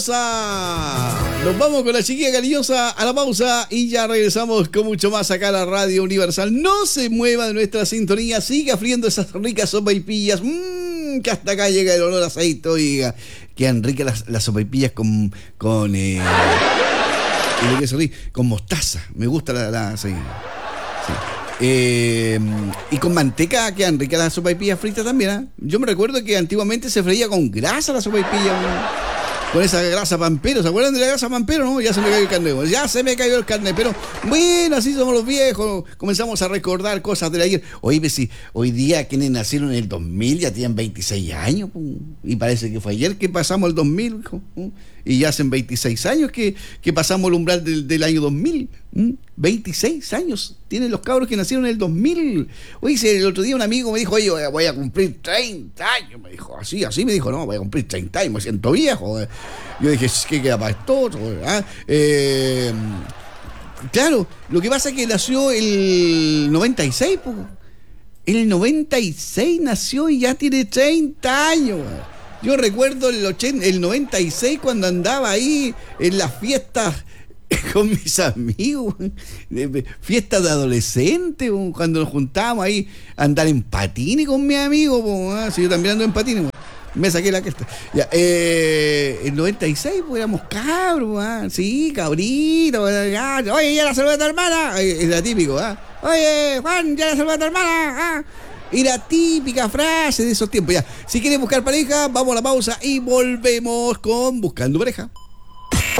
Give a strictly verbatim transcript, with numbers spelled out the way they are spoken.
Nos vamos con la chiquilla cariñosa a la pausa y ya regresamos con mucho más acá a la Radio Universal. No se mueva de nuestra sintonía, siga friendo esas ricas sopaipillas. Mmm, que hasta acá llega el olor a aceite, oiga. Quedan ricas las, las sopaipillas con con eh, con mostaza. Me gusta la, la sí, sí. Eh, y con manteca quedan ricas las sopaipillas fritas también, ¿eh? Yo me recuerdo que antiguamente se freía con grasa la sopaipilla, con esa grasa pampero. ¿Se acuerdan de la grasa pampero? No, ya se me cayó el carnet. Ya se me cayó el carnet. Pero bueno, así somos los viejos. Comenzamos a recordar cosas del ayer. Oye, si hoy día quienes nacieron en el dos mil ya tienen veintiséis años. Y parece que fue ayer que pasamos el dos mil. Y ya hacen veintiséis años que, que pasamos el umbral del, del año dos mil. veintiséis años tienen los cabros que nacieron en el dos mil. Oye, el otro día un amigo me dijo, oye, voy a cumplir treinta años. Me dijo, así, así me dijo, no, voy a cumplir treinta años, me siento viejo. Yo dije, ¿qué queda para esto? ¿Ah? Eh, claro, lo que pasa es que nació el noventa y seis, po. El noventa y seis nació y ya tiene treinta años. Yo recuerdo el, ochenta, el noventa y seis cuando andaba ahí en las fiestas con mis amigos, fiestas de adolescentes, cuando nos juntábamos ahí a andar en patines con mis amigos. ¿Ah? Si yo también ando en patines, me saqué la cresta. Ya, eh, el noventa y seis, pues éramos cabros, ¿ah? Sí, cabritos. ¿Ah? Oye, ya la saludé a tu hermana. Era típico, ¿ah? Oye, Juan, ya la saludé a tu hermana. ¿Ah? Y la típica frase de esos tiempos. Ya, si quieres buscar pareja, vamos a la pausa y volvemos con Buscando Pareja.